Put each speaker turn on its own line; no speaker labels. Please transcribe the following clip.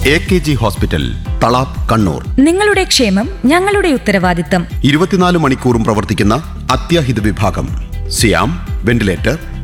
AKG hospital, Thalap, Kannur.
നിങ്ങളുടെ ക്ഷേമം ഞങ്ങളുടെ ഉത്തരവാദിത്തം.
24 മണിക്കൂറും പ്രവർത്തിക്കുന്ന അത്യാഹിത വിഭാഗം. സിയാം, വെന്റിലേറ്റർ,